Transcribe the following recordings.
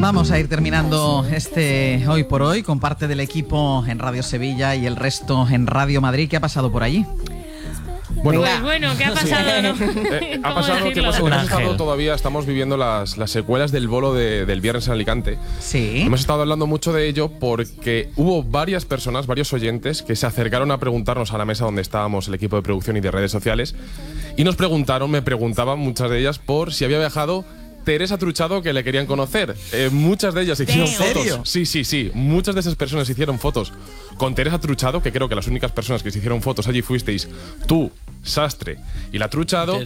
Vamos a ir terminando este Hoy por Hoy con parte del equipo en Radio Sevilla y el resto en Radio Madrid. ¿Qué ha pasado por allí? Bueno, pues bueno, ¿qué ha pasado? ¿No? Ha pasado que hemos estado todavía, estamos viviendo las secuelas del bolo del viernes en Alicante. Sí. Hemos estado hablando mucho de ello porque hubo varias personas, varios oyentes, que se acercaron a preguntarnos a la mesa donde estábamos el equipo de producción y de redes sociales y me preguntaban muchas de ellas por si había viajado Teresa Truchado, que le querían conocer. Muchas de ellas hicieron fotos. Sí. Muchas de esas personas hicieron fotos con Teresa Truchado, que creo que las únicas personas que se hicieron fotos allí fuisteis tú, Sastre y la Truchado.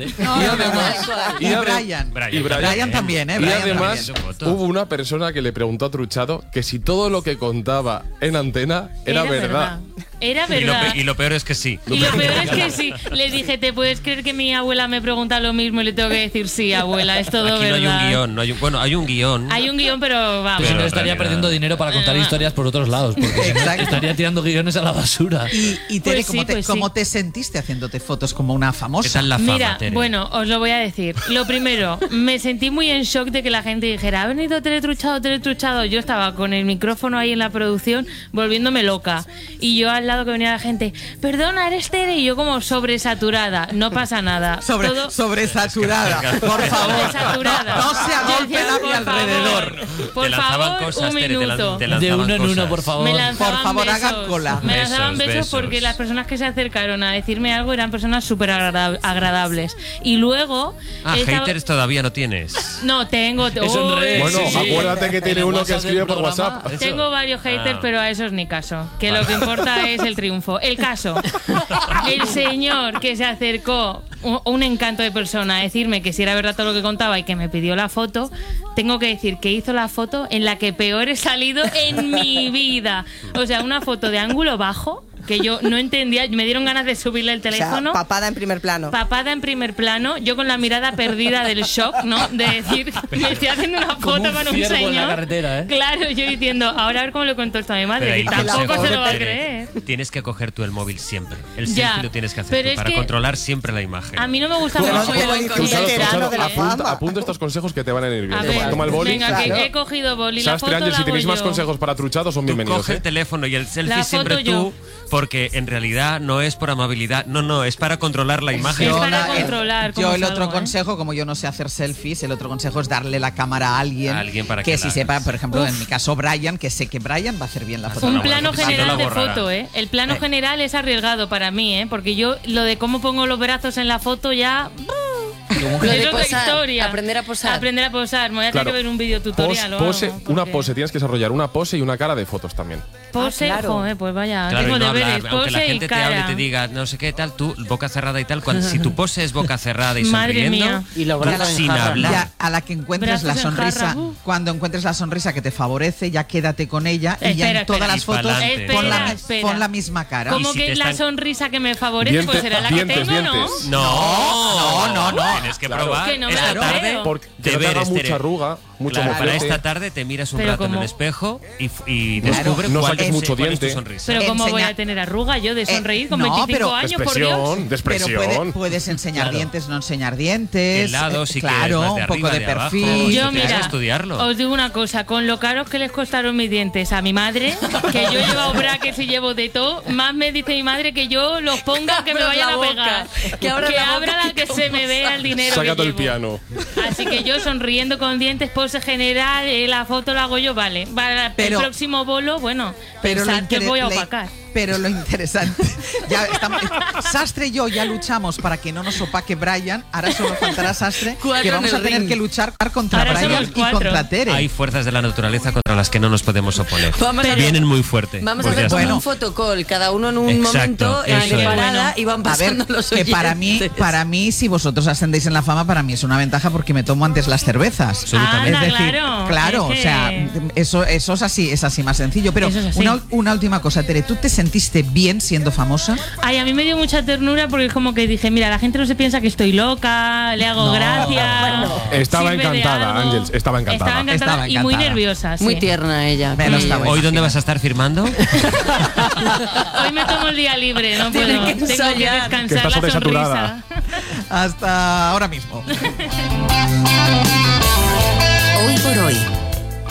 Y Brian también, y además hubo una persona que le preguntó a Truchado que si todo lo que contaba en antena era verdad. Era verdad. Y lo peor es que sí. Y lo peor es que sí. Le dije, ¿te puedes creer que mi abuela me pregunta lo mismo? Y le tengo que decir, sí, abuela, es todo Aquí verdad. No hay un guión. Hay un guión, pero vamos. Pero estaría perdiendo dinero para contar historias por otros lados. Porque estaría tirando guiones a la basura. Y Tere, Pues ¿cómo te sentiste haciéndote fotos como una famosa? ¿Qué tal la fama, Mira, Tere? bueno, os lo voy a decir. Lo primero, me sentí muy en shock de que la gente dijera, ha venido Tere Truchado. Yo estaba con el micrófono ahí en la producción volviéndome loca. Y yo al lado que venía la gente, perdona, eres Tere. Y yo como sobresaturada. No pasa nada. Sobresaturada. Por favor. Sobresaturada. No se agolpe a mi alrededor. Por favor, un minuto. De uno en uno, por favor. Me lanzaban Por favor, besos. hagan cola. Me lanzaban Besos, besos porque besos. las personas que se acercaron a decirme algo eran personas súper agradables. Y luego... haters todavía no tienes. No, tengo... Bueno, acuérdate que tiene uno que escribe por WhatsApp. Tengo varios haters, pero a esos ni caso. Que lo que importa es el triunfo. El caso. El señor que se acercó, un encanto de persona, a decirme que si era verdad todo lo que contaba y que me pidió la foto, tengo que decir que hizo la foto en la que peor he salido en mi vida. O sea, una foto de ángulo bajo que yo no entendía, me dieron ganas de subirle el teléfono. O sea, papada en primer plano. Papada en primer plano, yo con la mirada perdida del shock, ¿no? De decir, me estoy haciendo una foto con un ciervo señor. en la carretera, ¿eh? Claro, yo diciendo, ahora a ver cómo le cuento esto a mi madre, que tampoco se lo va a creer. Tienes que coger tú el móvil siempre. El Ya, selfie lo tienes que hacer pero tú es para que controlar siempre la imagen. A mí no me gusta Tú, mucho. Apunta estos consejos que te van a ir bien. A ver, Toma el boli. venga, que he cogido boli. La Sastre, foto Ángel, la si hago tenéis más yo. consejos para Truchado, son Tú bienvenidos. coge el teléfono y el selfie La siempre foto tú, yo. porque en realidad no es por amabilidad, no, es para controlar la imagen. Es para controlar cómo Yo el otro salgo, ¿eh? consejo, como yo no sé hacer selfies, el otro consejo es darle la cámara a alguien, Para que que si la sepa, hagas. por ejemplo, en mi caso Brian, que sé que Brian va a hacer bien la foto. Un no, plano bueno, general no de la borrará. foto, ¿eh? El plano general es arriesgado para mí, ¿eh? Porque yo lo de cómo pongo los brazos en la foto ya... Lo de es otra posar, historia. aprender a posar. Aprender a posar. Me voy a tener que ver un video tutorial o Pose, algo, una porque- pose, tienes que desarrollar una pose y una cara de fotos también. Pose, claro. joder, pues vaya, Claro, tengo y no hablar, deberes, aunque la pose y gente te hable y cara. te diga no sé qué tal, tú boca cerrada y tal, si tu pose es boca cerrada y Madre sonriendo, mía. Y los brazos en sin jarra. hablar. Ya, a la que encuentres la Brazos en sonrisa, jarra, cuando encuentres la sonrisa que te favorece, ya quédate con ella y ya Espera, en todas espera. las Y fotos pa'lante. pon la misma cara. Como Y si que te es la están- sonrisa que me favorece, pues será la que tengo, dientes. No. Tienes que Claro. probar Que no me esta la tarde. creo. Porque no te haga deberes, mucha Tere. arruga, mucho Claro, para moflete. esta tarde te miras un Pero rato en como- el espejo y Claro. descubre No cuál saques es, mucho cuál es tu diente. sonrisa. Pero ¿cómo voy Enseña- a tener arruga yo de sonreír con no, 25 pero años, por Dios? Expresión, Pero expresión. puedes enseñar Claro. dientes, no enseñar dientes. El lado sí que es claro, más de un poco arriba, de de abajo. perfil. Yo, Yo, tienes que mira, estudiarlo. os digo una cosa, con lo caros que les costaron mis dientes a mi madre, que yo he llevado brackets y llevo de todo, más me dice mi madre que yo los ponga que me abras vayan la a boca, pegar. que abras la boca, que se me vea el dinero Saca que todo el llevo. piano. Así que yo sonriendo con dientes, pose general, la foto la hago yo, vale. Para Pero- el próximo bolo, bueno, Pero pensad que voy a opacar. Pero lo interesante, ya estamos, Sastre y yo ya luchamos para que no nos opaque Brian, ahora solo faltará Sastre, Cuatro que vamos en a el tener ring. que luchar contra Ahora Brian somos y cuatro. contra Tere. Hay fuerzas de la naturaleza contra las que no nos podemos oponer. Vamos a Vienen muy fuerte. Vamos Pues a hacer ya como está. un fotocall, cada uno en un Exacto, momento, en eso es. separada, y van A ver, pasando los que oyentes. para mí, si vosotros ascendéis en la fama, para mí es una ventaja porque me tomo antes las cervezas. Absolutamente. Anda, Es decir, claro, o es que- sea, eso es así más sencillo. Pero Eso es así. una última cosa, Tere, ¿tú te sentiste bien siendo famosa? Ay, a mí me dio mucha ternura porque es como que dije, mira, la gente no se piensa que estoy loca, le hago No. gracia. Estaba sirve de encantada, algo. Ángel, estaba encantada. Estaba y muy encantada. nerviosa. Sí. Muy tierna ella. Me lo estaba ¿Hoy dónde imaginando. vas a estar firmando? Hoy me tomo el día libre, no Tiene puedo. que Tengo que ensayar. Que descansar está la sobresaturada. sonrisa. Hasta ahora mismo. Hoy por hoy.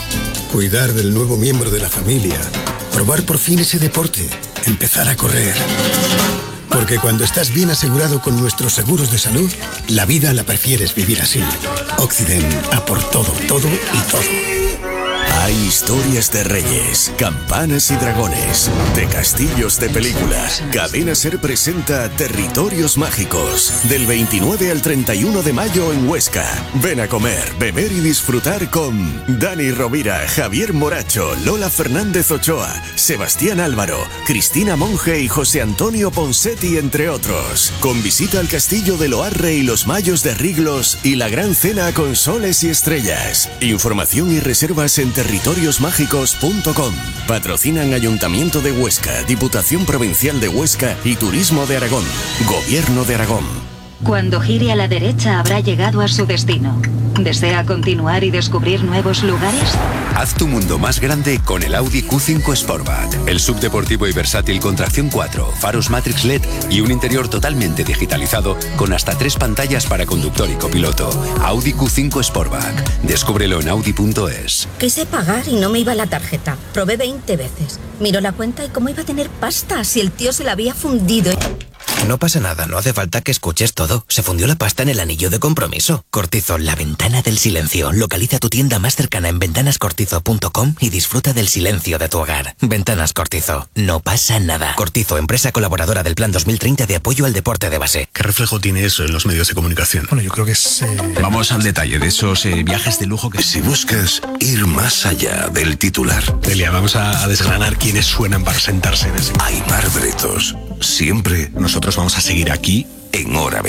cuidar del nuevo miembro de la familia, probar por fin ese deporte, empezar a correr. Porque cuando estás bien asegurado con nuestros seguros de salud, la vida la prefieres vivir así. Occident, a por todo, todo y todo. Hay historias de reyes, campanas y dragones, de castillos de películas. Cadena Ser presenta Territorios Mágicos, del 29 al 31 de mayo en Huesca. Ven a comer, beber y disfrutar con Dani Rovira, Javier Moracho, Lola Fernández Ochoa, Sebastián Álvaro, Cristina Monge y José Antonio Ponsetti, entre otros. Con visita al castillo de Loarre y los Mayos de Riglos y la gran cena con soles y estrellas. Información y reservas en territoriosmágicos.com. Patrocinan Ayuntamiento de Huesca, Diputación Provincial de Huesca y Turismo de Aragón. Gobierno de Aragón. Cuando gire a la derecha habrá llegado a su destino. ¿Desea continuar y descubrir nuevos lugares? Haz tu mundo más grande con el Audi Q5 Sportback. El subdeportivo y versátil con tracción 4, faros Matrix LED y un interior totalmente digitalizado con hasta 3 pantallas para conductor y copiloto. Audi Q5 Sportback. Descúbrelo en audi.es. Quise pagar y no me iba la tarjeta. Probé 20 veces. Miró la cuenta y cómo iba a tener pasta si el tío se la había fundido. No pasa nada, no hace falta que escuches todo. Se fundió la pasta en el anillo de compromiso. Cortizo, la ventana del silencio. Localiza tu tienda más cercana en ventanascortizo.com y disfruta del silencio de tu hogar. Ventanas Cortizo, no pasa nada. Cortizo, empresa colaboradora del Plan 2030 de apoyo al deporte de base. ¿Qué reflejo tiene eso en los medios de comunicación? Bueno, yo creo que es... Vamos al detalle de esos viajes de lujo que... Si buscas ir más allá del titular... Delia, vamos a desgranar quiénes suenan para sentarse en ese... Aimar Bretos. Siempre nosotros vamos a seguir aquí en Hora 20.